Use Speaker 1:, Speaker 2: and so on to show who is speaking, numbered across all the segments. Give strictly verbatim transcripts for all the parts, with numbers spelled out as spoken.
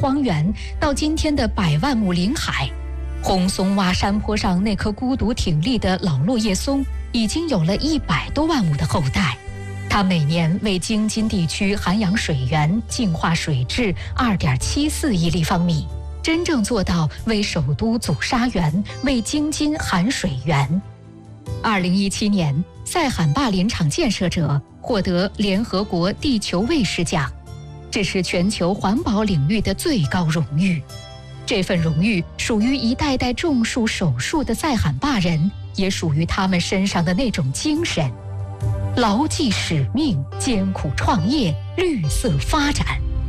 Speaker 1: 荒原，到今天的百万亩林海，红松洼山坡上那棵孤独挺立的老落叶松，已经有了一百多万亩的后代。它每年为京津地区涵养水源、净化水质二点七四亿立方米，真正做到为首都阻沙源，为京津含水源。二零一七年，塞罕坝林场建设者获得联合国地球卫士奖，这是全球环保领域的最高荣誉。这份荣誉属于一代代种树守树的塞罕坝人，也属于他们身上的那种精神：牢记使命，艰苦创业，绿色发展。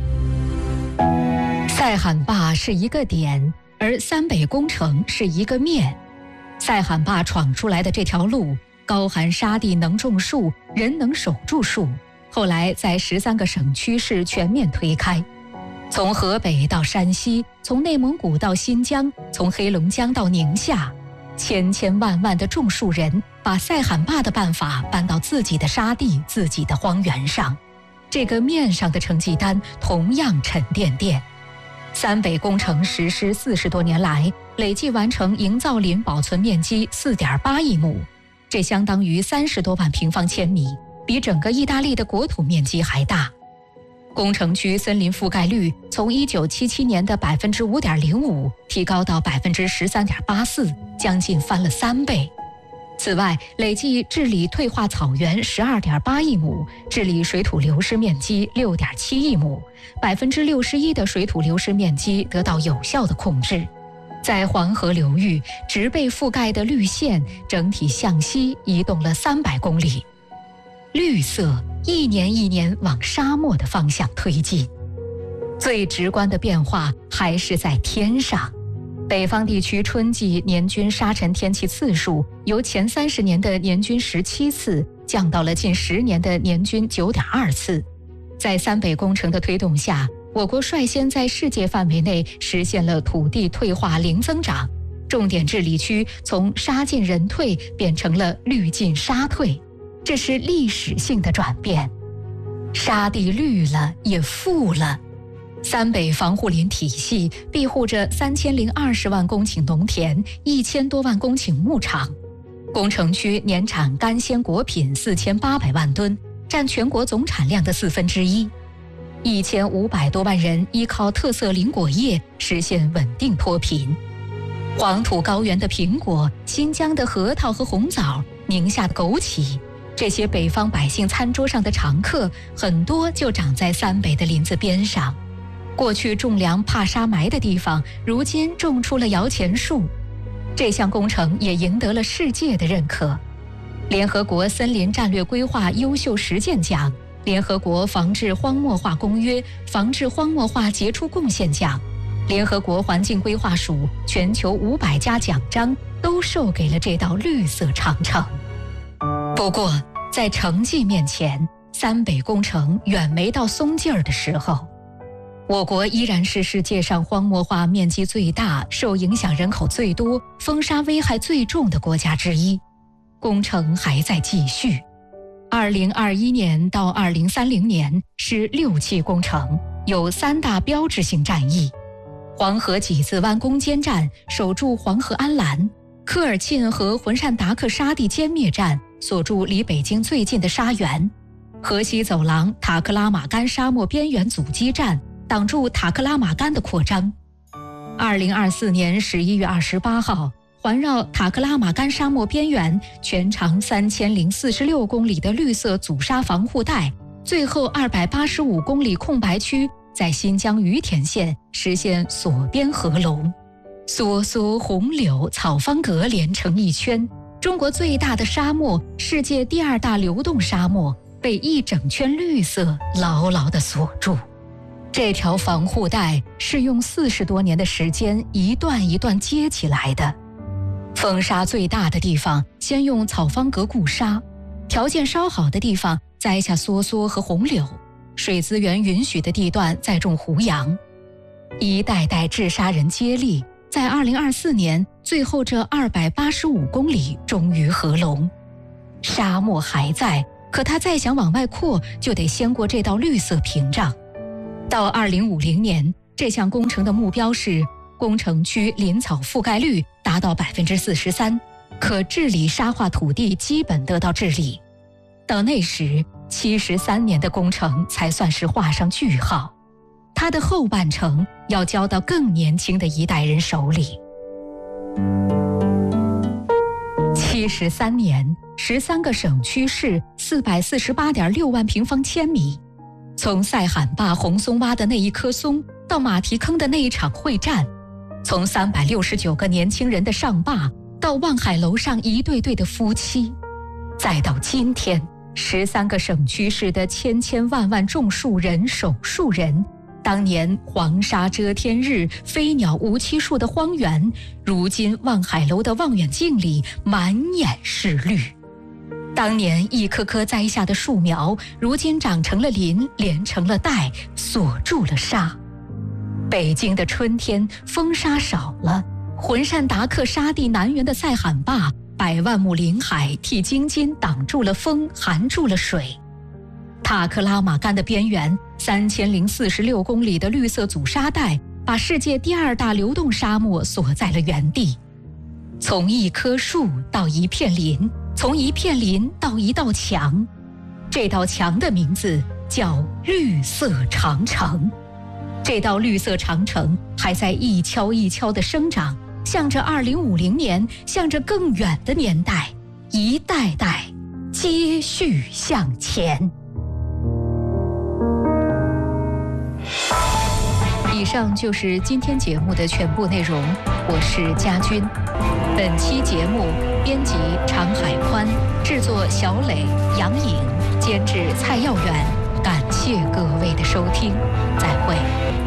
Speaker 1: 塞罕坝是一个点，而三北工程是一个面。塞罕坝闯出来的这条路，高含沙地能种树，人能守住树，后来在十三个省区市全面推开。从河北到山西，从内蒙古到新疆，从黑龙江到宁夏，千千万万的种树人把塞罕坝的办法搬到自己的沙地、自己的荒原上。这个面上的成绩单同样沉甸甸。三北工程实施四十多年来，累计完成营造林保存面积四点八亿亩，这相当于三十多万平方千米，比整个意大利的国土面积还大。工程区森林覆盖率从一九七七年的百分之五点零五提高到百分之十三点八四，将近翻了三倍。此外，累计治理退化草原十二点八亿亩，治理水土流失面积六点七亿亩，百分之六十一的水土流失面积得到有效的控制。在黄河流域，植被覆盖的绿线整体向西移动了三百公里，绿色一年一年往沙漠的方向推进。最直观的变化还是在天上。北方地区春季年均沙尘天气次数由前三十年的年均十七次降到了近十年的年均九点二次。在三北工程的推动下，我国率先在世界范围内实现了土地退化零增长，重点治理区从沙进人退变成了绿进沙退，这是历史性的转变。沙地绿了，也富了。三北防护林体系庇护着三千零二十万公顷农田，一千多万公顷牧场。工程区年产干鲜果品四千八百万吨，占全国总产量的四分之一。一千五百多万人依靠特色林果业实现稳定脱贫。黄土高原的苹果，新疆的核桃和红枣，宁夏的枸杞，这些北方百姓餐桌上的常客，很多就长在三北的林子边上。过去种粮怕沙埋的地方，如今种出了摇钱树。这项工程也赢得了世界的认可。联合国森林战略规划优秀实践奖、联合国防治荒漠化公约防治荒漠化杰出贡献奖、联合国环境规划署全球五百家奖章都授给了这道绿色长城。不过，在成绩面前，三北工程远没到松劲儿的时候。我国依然是世界上荒漠化面积最大、受影响人口最多、风沙危害最重的国家之一。工程还在继续。二零二一年到二零三零年是六期工程，有三大标志性战役：黄河几字湾攻坚战守住黄河安澜，科尔沁和浑善达克沙地歼灭战锁住离北京最近的沙原，河西走廊塔克拉玛干沙漠边缘阻击战挡住塔克拉玛干的扩张。二零二四年十一月二十八号，环绕塔克拉玛干沙漠边缘全长三千零四十六公里的绿色阻沙防护带，最后二百八十五公里空白区在新疆于田县实现锁边合龙，梭梭红柳草方格连成一圈，中国最大的沙漠，世界第二大流动沙漠被一整圈绿色牢牢地锁住。这条防护带是用四十多年的时间一段一段接起来的。风沙最大的地方先用草方格固沙，条件稍好的地方栽下梭梭和红柳，水资源允许的地段再种胡杨。一代代治沙人接力，在二零二四年最后这二百八十五公里终于合龙。沙漠还在，可它再想往外扩，就得先过这道绿色屏障。到二零五零年， 这项工程的目标是工程区林草覆盖率达到百分之四十三，可治理沙化土地基本得到治理。到那时，七十三年的工程才算是画上句号。它的后半程要交到更年轻的一代人手里。七十三年，十三个省区市，四百四十八点六万平方千米。从塞罕坝红松洼的那一棵松，到马蹄坑的那一场会战；从三百六十九个年轻人的上坝，到望海楼上一对对的夫妻；再到今天，十三个省区市的千千万万种树人、手术人。当年黄沙遮天日，飞鸟无栖树的荒原，如今望海楼的望远镜里满眼是绿。当年一棵棵栽下的树苗，如今长成了林，连成了带，锁住了沙。北京的春天，风沙少了，浑善达克沙地南缘的塞罕坝，百万亩林海替京津挡住了风，含住了水。塔克拉玛干的边缘，三千零四十六公里的绿色阻沙带，把世界第二大流动沙漠锁在了原地。从一棵树到一片林，从一片林到一道墙，这道墙的名字叫绿色长城。这道绿色长城还在一锹一锹地生长，向着二零五零年，向着更远的年代，一代代接续向前。以上就是今天节目的全部内容，我是佳君。本期节目编辑常海宽，制作小磊、杨颖，监制蔡耀远。感谢各位的收听，再会。